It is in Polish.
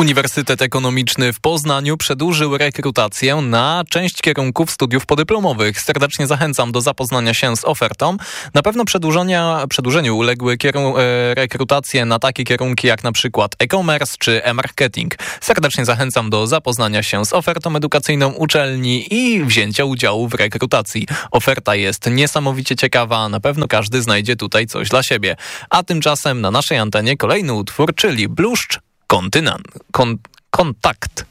Uniwersytet Ekonomiczny w Poznaniu przedłużył rekrutację na część kierunków studiów podyplomowych. Serdecznie zachęcam do zapoznania się z ofertą. Na pewno przedłużeniu uległy rekrutacje na takie kierunki jak na przykład e-commerce czy e-marketing. Serdecznie zachęcam do zapoznania się z ofertą edukacyjną uczelni i wzięcia udziału w rekrutacji. Oferta jest niesamowicie ciekawa, na pewno każdy znajdzie tutaj coś dla siebie. A tymczasem na naszej antenie kolejny utwór, czyli Bluszcz Kontakt.